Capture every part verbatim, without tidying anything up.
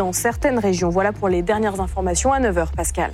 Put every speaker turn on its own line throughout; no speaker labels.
dans certaines régions. Voilà pour les dernières informations à neuf heures, Pascal.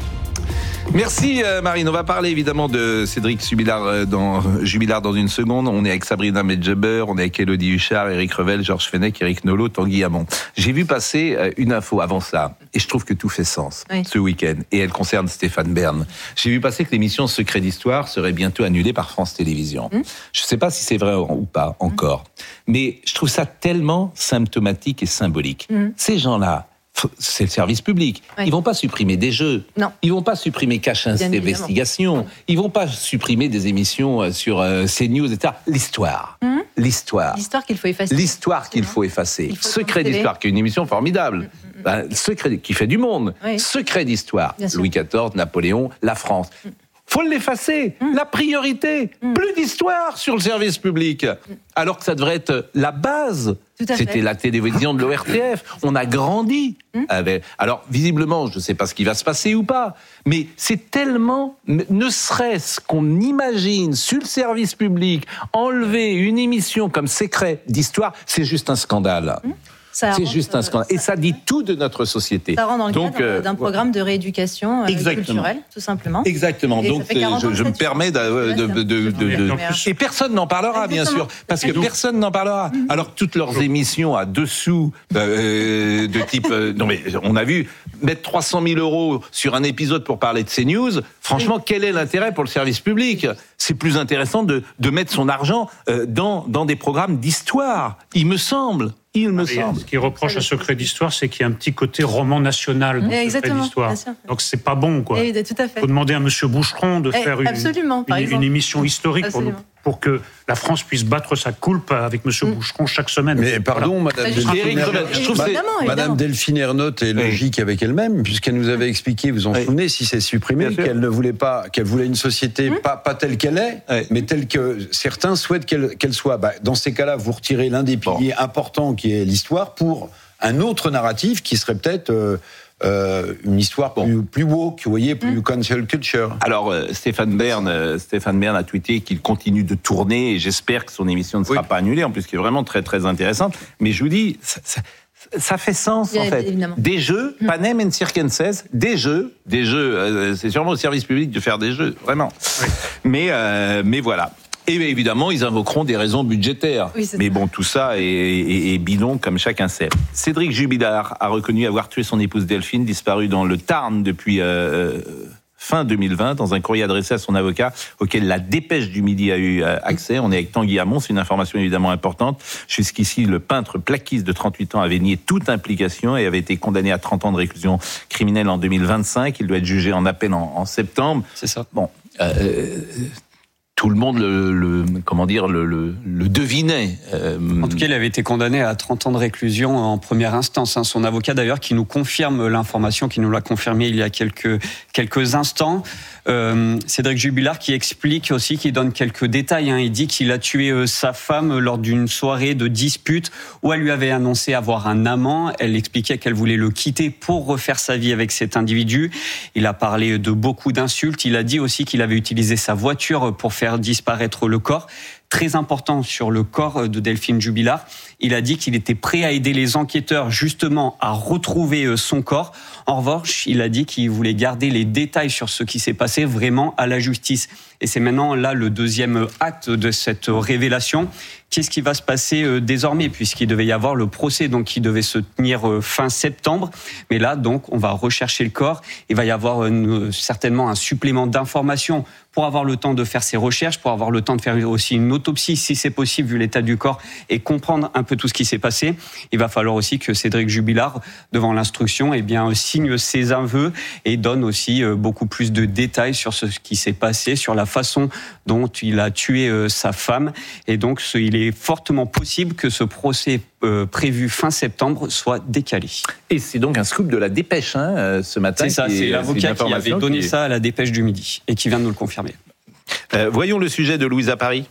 Merci Marine, on va parler évidemment de Cédric Jubilard dans, Jubilard dans une seconde. On est avec Sabrina Medjeber, on est avec Élodie Huchard, Éric Revel, Georges Fenech, Éric Nolot, Tanguy Hamon. J'ai vu passer une info avant ça, et je trouve que tout fait sens oui. ce week-end, et elle concerne Stéphane Bern. J'ai vu passer que l'émission Secret d'Histoire serait bientôt annulée par France Télévisions. Mmh. Je ne sais pas si c'est vrai ou pas encore, mmh. mais je trouve ça tellement symptomatique et symbolique. Mmh. Ces gens-là, c'est le service public. Oui. Ils vont pas supprimer des jeux. Non. Ils vont pas supprimer Cache Investigation. Ils vont pas supprimer des émissions sur euh, CNews, et cetera. L'histoire. Mmh. L'histoire.
L'histoire qu'il faut effacer.
L'histoire qu'il faut effacer. Faut Secret d'Histoire, qui est une émission formidable. Mmh. Ben, secret, qui fait du monde. Oui. Secret d'Histoire. Louis quatorze, Napoléon, la France. Mmh. Faut l'effacer. Mmh. La priorité. Mmh. Plus d'histoire sur le service public. Mmh. Alors que ça devrait être la base. C'était la télévision de l'O R T F. On a grandi mmh. avec. Alors, visiblement, je ne sais pas ce qui va se passer ou pas, mais c'est tellement, ne serait-ce qu'on imagine sur le service public, enlever une émission comme Secret d'Histoire, c'est juste un scandale. Mmh. Ça c'est rentre, juste un scandale. Et ça dit tout de notre société.
Ça rentre dans le Donc, cadre euh, d'un programme de rééducation euh, culturelle, tout simplement.
Exactement. Et Donc, je, je me permets de... de, de, de, de, de et personne n'en parlera, Exactement. bien sûr, parce que personne n'en parlera. Mm-hmm. Alors, toutes leurs émissions à dessous, euh, de type... Euh, non, mais on a vu, mettre trois cent mille euros sur un épisode pour parler de CNews, franchement, oui. quel est l'intérêt pour le service public ? C'est plus intéressant de, de mettre son argent euh, dans, dans des programmes d'histoire, il me semble. Il me semble.
Ce qui reproche à Secret d'Histoire, c'est qu'il y a un petit côté roman national dans Secret d'Histoire. Donc c'est pas bon, quoi.
Il faut
demander à Monsieur Boucheron de
et
faire une, une, une émission historique pour, nous, pour que la France puisse battre sa coulpe avec Monsieur mmh. Boucheron chaque semaine.
Mais pardon, voilà. Madame, bah, Delphine, Ernotte, je trouve évidemment, c'est... Madame Delphine Ernotte est logique oui. avec elle-même, puisqu'elle nous avait expliqué, vous en oui. souvenez, si c'est supprimé, Bien qu'elle sûr. ne voulait pas, qu'elle voulait une société mmh. pas, pas telle qu'elle est, oui. mais telle que certains souhaitent qu'elle, qu'elle soit. Bah, dans ces cas-là, vous retirez l'un des piliers bon. importants qui est l'histoire pour un autre narratif qui serait peut-être euh, euh, une histoire bon. plus, plus woke, vous voyez, plus mmh. cancel culture.
Alors, euh, Stéphane Bern, euh, Stéphane Bern a tweeté qu'il continue de tourner et j'espère que son émission ne sera oui. pas annulée, en plus qui est vraiment très très intéressante. Mais je vous dis, ça, ça, ça fait sens Bien, en fait. Évidemment. Des jeux, mmh. Panem et Circenses, des jeux, des jeux. Euh, c'est sûrement au service public de faire des jeux, vraiment. Oui. Mais euh, mais voilà. Et évidemment, ils invoqueront des raisons budgétaires. Oui, mais bon, tout ça est, est, est bidon, comme chacun sait. Cédric Jubilard a reconnu avoir tué son épouse Delphine, disparue dans le Tarn depuis euh, fin deux mille vingt, dans un courrier adressé à son avocat, auquel la Dépêche du Midi a eu accès. On est avec Tanguy Hamon, c'est une information évidemment importante. Jusqu'ici, le peintre plaquiste de trente-huit ans avait nié toute implication et avait été condamné à trente ans de réclusion criminelle en deux mille vingt-cinq. Il doit être jugé en appel en, en septembre.
C'est ça.
Bon... Euh, Tout le monde le, le comment dire le, le, le devinait.
Euh... En tout cas, il avait été condamné à trente ans de réclusion en première instance. Hein. Son avocat, d'ailleurs, qui nous confirme l'information, qui nous l'a confirmé il y a quelques quelques instants. Euh, Cédric Jubilard qui explique aussi, qui donne quelques détails. Hein. Il dit qu'il a tué euh, sa femme lors d'une soirée de dispute où elle lui avait annoncé avoir un amant. Elle expliquait qu'elle voulait le quitter pour refaire sa vie avec cet individu. Il a parlé de beaucoup d'insultes. Il a dit aussi qu'il avait utilisé sa voiture pour faire disparaître le corps. Très important sur le corps de Delphine Jubilard. Il a dit qu'il était prêt à aider les enquêteurs justement à retrouver son corps. En revanche, il a dit qu'il voulait garder les détails sur ce qui s'est passé vraiment à la justice. Et c'est maintenant là le deuxième acte de cette révélation. Qu'est-ce qui va se passer euh, désormais, puisqu'il devait y avoir le procès donc qui devait se tenir euh, fin septembre. Mais là, donc, on va rechercher le corps. Il va y avoir euh, certainement un supplément d'informations pour avoir le temps de faire ses recherches, pour avoir le temps de faire aussi une autopsie, si c'est possible, vu l'état du corps, et comprendre un peu tout ce qui s'est passé. Il va falloir aussi que Cédric Jubilard, devant l'instruction, eh bien, signe ses aveux et donne aussi euh, beaucoup plus de détails sur ce qui s'est passé, sur la façon dont il a tué euh, sa femme. Et donc, ce, il est est fortement possible que ce procès euh, prévu fin septembre soit décalé.
Et c'est donc un scoop de la Dépêche hein, ce matin.
C'est ça,
qui
c'est
est,
l'avocat
c'est
qui avait donné
qui est...
ça à la Dépêche du Midi et qui vient de nous le confirmer.
Euh, voyons le sujet de Louise à Paris.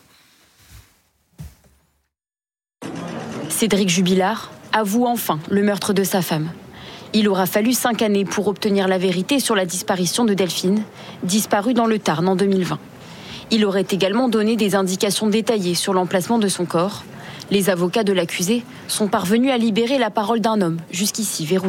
Cédric Jubilard avoue enfin le meurtre de sa femme. Il aura fallu cinq années pour obtenir la vérité sur la disparition de Delphine, disparue dans le Tarn en deux mille vingt. Il aurait également donné des indications détaillées sur l'emplacement de son corps. Les avocats de l'accusé sont parvenus à libérer la parole d'un homme jusqu'ici verrouillé.